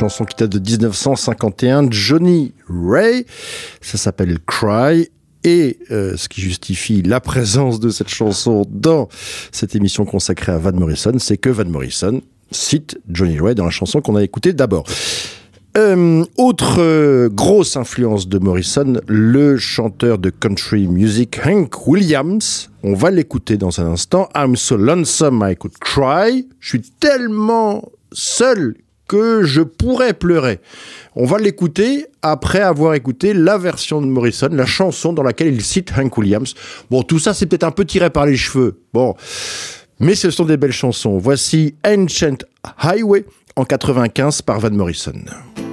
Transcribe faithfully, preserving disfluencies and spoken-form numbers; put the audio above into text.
chanson qui date de dix-neuf cent cinquante et un, Johnny Ray. Ça s'appelle Cry. Et euh, ce qui justifie la présence de cette chanson dans cette émission consacrée à Van Morrison, c'est que Van Morrison cite Johnny Ray dans la chanson qu'on a écoutée d'abord. Euh, autre euh, grosse influence de Morrison, le chanteur de country music Hank Williams. On va l'écouter dans un instant. I'm so lonesome I could cry. Je suis tellement seul que je pourrais pleurer. On va l'écouter après avoir écouté la version de Morrison, la chanson dans laquelle il cite Hank Williams. Bon, tout ça, c'est peut-être un peu tiré par les cheveux. Bon, mais ce sont des belles chansons. Voici Ancient Highway en quatre-vingt-quinze par Van Morrison.